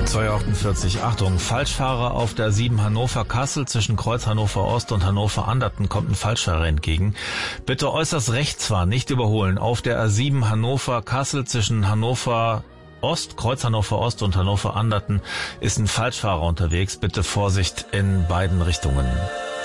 2:48. Achtung, Falschfahrer auf der A7 Hannover-Kassel zwischen Kreuz Hannover Ost und Hannover-Anderten kommt ein Falschfahrer entgegen. Bitte äußerst rechts fahren, nicht überholen. Auf der A7 Hannover-Kassel zwischen Hannover Ost, Kreuz Hannover Ost und Hannover Anderten ist ein Falschfahrer unterwegs. Bitte Vorsicht in beiden Richtungen.